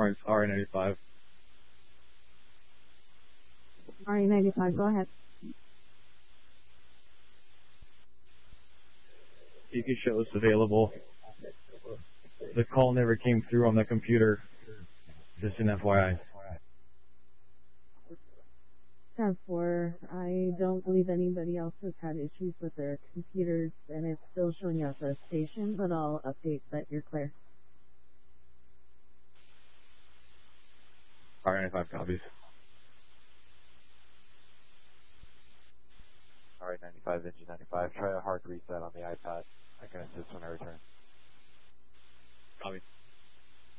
RA95. RA95, go ahead. You can show us available. The call never came through on the computer. Just an FYI. Tab 4, I don't believe anybody else has had issues with their computers, and it's still showing up as station, but I'll update that you're clear. RA95 copies. Alright, 95, engine 95. Try a hard reset on the iPad. I can assist when I return. Copy.